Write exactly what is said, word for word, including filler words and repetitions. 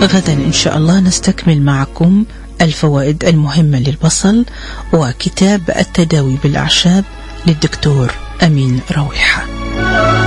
غدا إن شاء الله نستكمل معكم الفوائد المهمة للبصل وكتاب التداوي بالأعشاب للدكتور أمين رويحة.